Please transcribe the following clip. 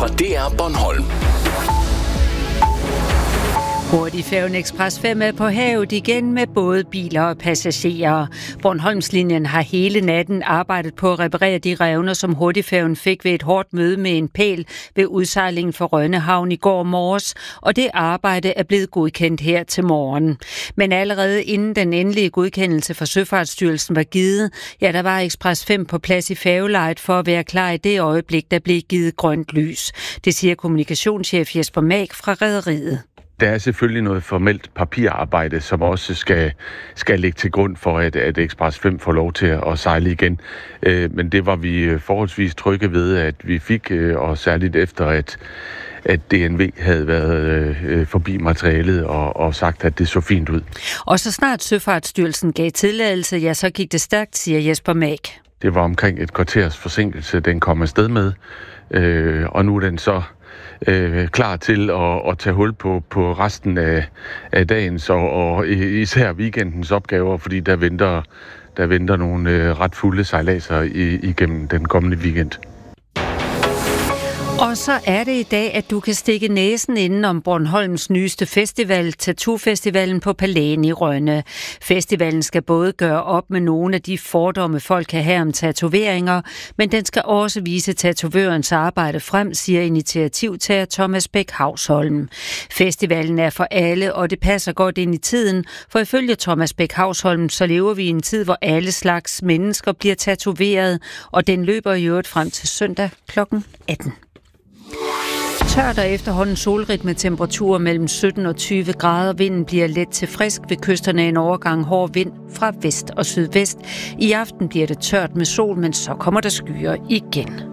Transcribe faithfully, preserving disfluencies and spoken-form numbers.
fra D R Bornholm. Hurtigfærgen Express fem er på havet igen med både biler og passagerer. Bornholmslinjen har hele natten arbejdet på at reparere de revner, som hurtigfærgen fik ved et hårdt møde med en pæl ved udsejlingen fra Rønne Havn i går morges, og det arbejde er blevet godkendt her til morgen. Men allerede inden den endelige godkendelse fra Søfartsstyrelsen var givet, ja, der var Express fem på plads i færgelejet for at være klar i det øjeblik, der blev givet grønt lys. Det siger kommunikationschef Jesper Mag fra rederiet. Der er selvfølgelig noget formelt papirarbejde, som også skal, skal ligge til grund for, at, at Express fem får lov til at sejle igen. Øh, men det var vi forholdsvis trygge ved, at vi fik, og særligt efter, at, at D N V havde været øh, forbi materialet og, og sagt, at det så fint ud. Og så snart Søfartsstyrelsen gav tilladelse, ja, så gik det stærkt, siger Jesper Mag. Det var omkring et kvarters forsinkelse, den kom afsted med, øh, og nu er den så Øh, klar til at, at tage hul på, på resten af, af dagens og, og især weekendens opgaver, fordi der venter, der venter nogle øh, ret fulde sejladser i, igennem den kommende weekend. Og så er det i dag, at du kan stikke næsen inden om Bornholms nyeste festival, Tattoo-festivalen på Palæen i Rønne. Festivalen skal både gøre op med nogle af de fordomme, folk kan have om tatoveringer, men den skal også vise tatovørens arbejde frem, siger initiativtager Thomas Bæk Hausholm. Festivalen er for alle, og det passer godt ind i tiden, for ifølge Thomas Bæk Hausholm, så lever vi i en tid, hvor alle slags mennesker bliver tatoveret, og den løber i øvrigt frem til søndag klokken atten. Tørt og efterhånden solrigt med temperaturer mellem sytten og tyve grader. Vinden bliver let til frisk, ved kysterne en overgang hård vind fra vest og sydvest. I aften bliver det tørt med sol, men så kommer der skyer igen.